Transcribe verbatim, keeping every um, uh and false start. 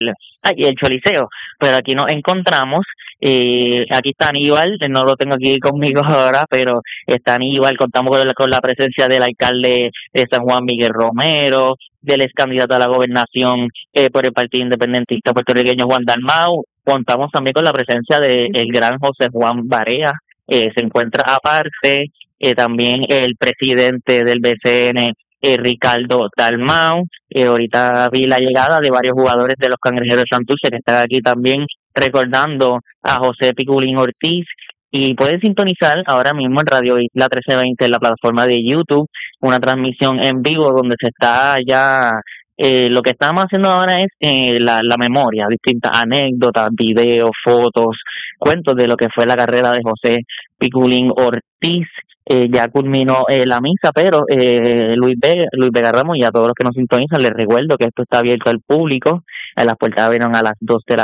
ay, el Choliseo, pero aquí nos encontramos, eh, aquí está Aníbal, no lo tengo aquí conmigo ahora, pero está Aníbal, contamos con la, con la presencia del alcalde de San Juan, Miguel Romero, del ex candidato a la gobernación eh, por el Partido Independentista puertorriqueño Juan Dalmau, contamos también con la presencia del gran José Juan Barea, eh, se encuentra aparte, eh, también el presidente del B C N, eh, Ricardo Dalmau. Eh, ahorita vi la llegada de varios jugadores de los Cangrejeros de Santurce que están aquí también recordando a José Piculín Ortiz. Y pueden sintonizar ahora mismo en Radio Isla trece veinte en la plataforma de YouTube, una transmisión en vivo donde se está ya, eh, lo que estamos haciendo ahora es eh, la, la memoria, distintas anécdotas, videos, fotos, cuentos de lo que fue la carrera de José Piculín Ortiz. Eh, ya culminó eh, la misa, pero eh, Luis Vega, Luis Vega Ramos y a todos los que nos sintonizan les recuerdo que esto está abierto al público, eh, las puertas abrieron a las dos de la